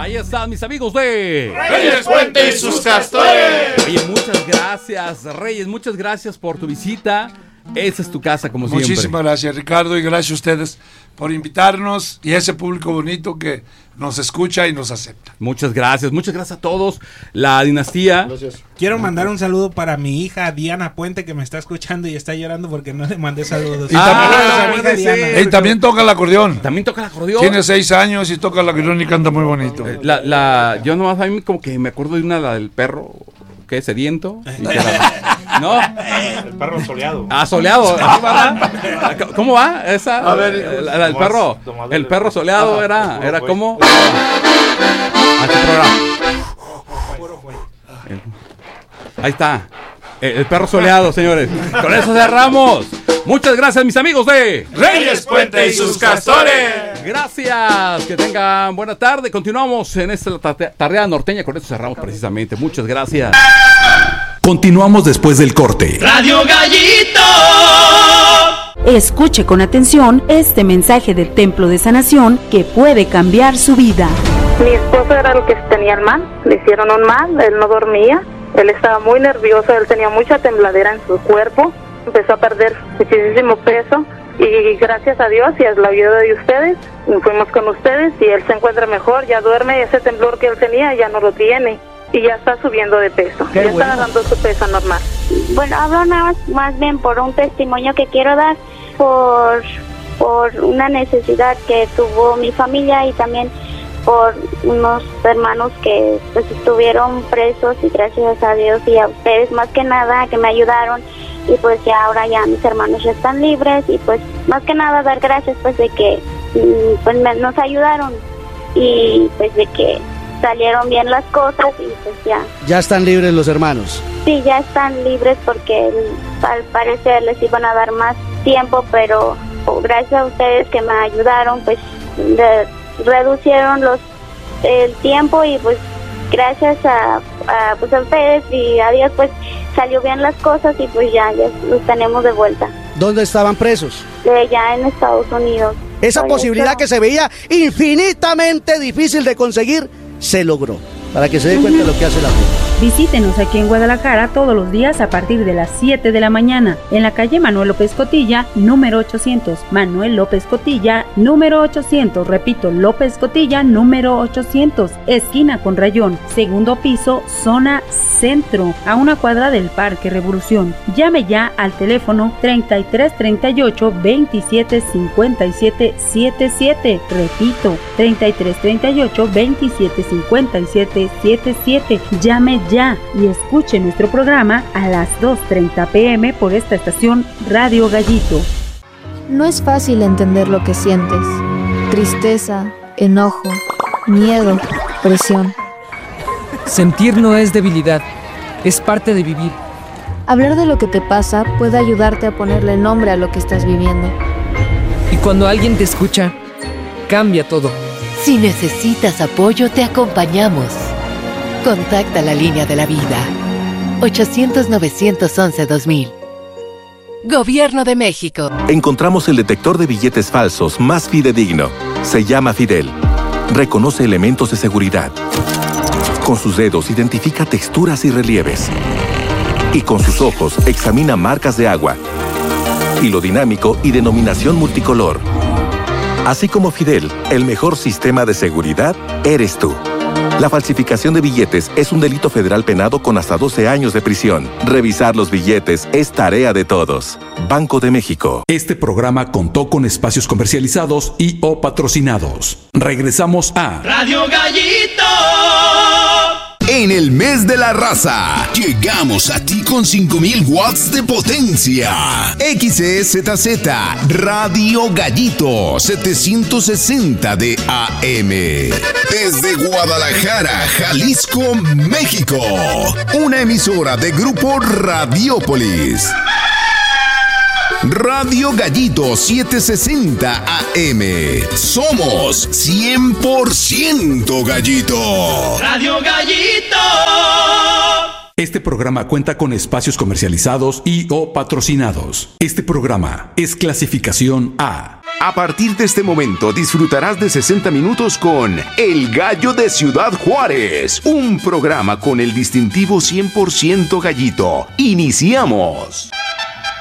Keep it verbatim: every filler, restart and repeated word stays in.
Ahí están mis amigos de Reyes Puente y sus castores. Oye, muchas gracias, Reyes, muchas gracias por tu visita. Esa es tu casa, como siempre. Muchísimas gracias, Ricardo, y gracias a ustedes por invitarnos y a ese público bonito que nos escucha y nos acepta. Muchas gracias, muchas gracias a todos. La dinastía. Gracias. Quiero mandar un saludo para mi hija Diana Puente, que me está escuchando y está llorando porque no le mandé saludos. Y, Ah, también, puede ser. y también toca el acordeón. También toca el acordeón. Tiene seis años y toca el acordeón y canta muy bonito. La, la, yo nomás a mí como que me acuerdo de una, la del perro, ¿qué? Sediento. ¿No? El perro soleado. Ah, soleado. ¿Así va? ¿Cómo va? Esa. A ver, la, la del perro. El perro soleado Ajá, era, el era fue. como. ¿A qué programa? Ahí está. El, el perro soleado, señores. Con eso cerramos. Muchas gracias, mis amigos de Reyes Puente y sus castores. Gracias, que tengan buena tarde. Continuamos en esta ta- tardeada norteña. Con esto cerramos precisamente. Muchas gracias. Continuamos después del corte. Radio Gallito. Escuche con atención este mensaje del Templo de Sanación que puede cambiar su vida. Mi esposo era el que tenía el mal, le hicieron un mal, él no dormía, él estaba muy nervioso, él tenía mucha tembladera en su cuerpo, empezó a perder muchísimo peso y gracias a Dios y a la ayuda de ustedes, fuimos con ustedes y él se encuentra mejor, ya duerme, ese temblor que él tenía ya no lo tiene y ya está subiendo de peso, Qué ya bueno. está agarrando su peso normal. Bueno, hablo nada más, más bien por un testimonio que quiero dar por, por una necesidad que tuvo mi familia y también por unos hermanos que pues estuvieron presos y gracias a Dios y a ustedes más que nada que me ayudaron y pues ya ahora ya mis hermanos ya están libres y pues más que nada dar gracias pues de que mm, pues me- nos ayudaron y pues de que salieron bien las cosas y pues ya. Ya están libres los hermanos. Sí, ya están libres porque mm, al parecer les iban a dar más tiempo, pero oh, gracias a ustedes que me ayudaron, pues de- reducieron los el tiempo y pues gracias a, a, pues, a ustedes y a Dios pues salió bien las cosas y pues ya, ya los tenemos de vuelta. ¿Dónde estaban presos? De ya en Estados Unidos. Esa Oye, posibilidad yo- que se veía infinitamente difícil de conseguir, se logró. Para que se dé cuenta de lo que hace la gente. Visítenos aquí en Guadalajara todos los días a partir de las siete de la mañana en la calle Manuel López Cotilla, número ochocientos. Manuel López Cotilla, número ochocientos. Repito, López Cotilla, número ochocientos. Esquina con Rayón, segundo piso, zona centro, a una cuadra del Parque Revolución. Llame ya al teléfono treinta y tres treinta y ocho veintisiete cincuenta y siete setenta y siete. Repito, treinta y tres treinta y ocho veintisiete cincuenta y siete setenta y siete. Llame ya y escuche nuestro programa a las dos treinta pm por esta estación Radio Gallito. No es fácil entender lo que sientes. Tristeza, enojo, miedo, presión. Sentir no es debilidad, es parte de vivir. Hablar de lo que te pasa puede ayudarte a ponerle nombre a lo que estás viviendo. Y cuando alguien te escucha, cambia todo. Si necesitas apoyo, te acompañamos. Contacta la línea de la vida. ochocientos novecientos once dos mil. Gobierno de México. Encontramos el detector de billetes falsos más fidedigno. Se llama Fidel. Reconoce elementos de seguridad. Con sus dedos identifica texturas y relieves. Y con sus ojos examina marcas de agua, hilo dinámico y denominación multicolor. Así como Fidel, el mejor sistema de seguridad eres tú. La falsificación de billetes es un delito federal penado con hasta doce años de prisión. Revisar los billetes es tarea de todos. Banco de México. Este programa contó con espacios comercializados y o patrocinados. Regresamos a Radio Gallito. En el mes de la raza, llegamos a ti con cinco mil watts de potencia. X E Z Z, Radio Gallito, setecientos sesenta de A M. Desde Guadalajara, Jalisco, México. Una emisora de Grupo Radiópolis. Radio Gallito setecientos sesenta A M. Somos cien por ciento Gallito. Radio Gallito. Este programa cuenta con espacios comercializados y o patrocinados. Este programa es clasificación A. A partir de este momento disfrutarás de sesenta minutos con El Gallo de Ciudad Juárez, un programa con el distintivo cien por ciento gallito. ¡Iniciamos!